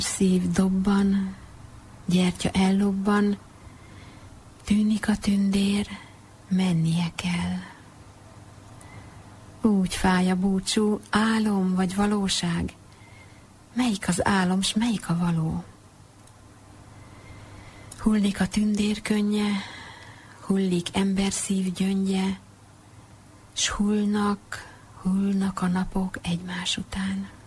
szív dobban, gyertya ellobban, tűnik a tündér, mennie kell. Úgy fáj a búcsú, álom vagy valóság, melyik az álom, s melyik a való? Hullik a tündér könnye, hullik ember szív gyöngye, s hullnak a napok egymás után.